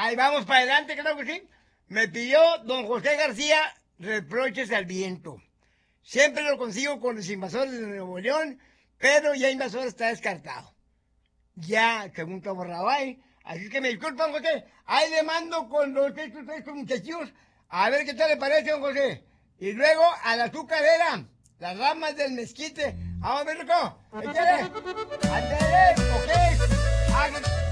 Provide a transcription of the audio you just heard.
Ahí vamos para adelante, creo que sí. Me pidió don José García reproches al viento. Siempre lo consigo con los invasores de Nuevo León, pero ya invasor está descartado. Ya, según está borrado ahí. Así que me disculpan, José. Ahí le mando con estos muchachos. A ver qué tal le parece, don José. Y luego a la azucarera, las ramas del mezquite. Vamos a ver, loco. Échale. Ándale, ok.